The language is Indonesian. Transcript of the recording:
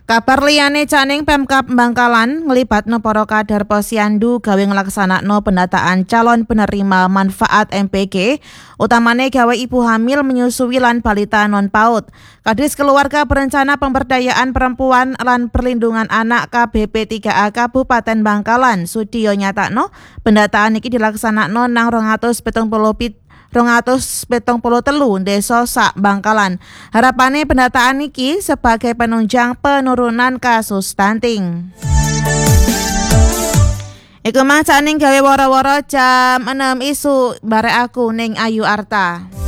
Kabar liyane caning Pemkab Bangkalan nglibatno para kader Posyandu gawe nglaksanakno pendataan calon penerima manfaat MPG, utamane gawe ibu hamil menyusui lan balita non PAUD. Kadis Keluarga Berencana Pemberdayaan Perempuan lan Perlindungan Anak KBP 3A Kabupaten Bangkalan Sudiyo nyatakno pendataan iki dilaksanakno nang 273 Desa sak Bangkalan. Harapane pendataan iki sebagai penunjang penurunan kasus stunting. Iku mah caning gawe woro-woro jam 6 isu bare aku ning Ayu Arta.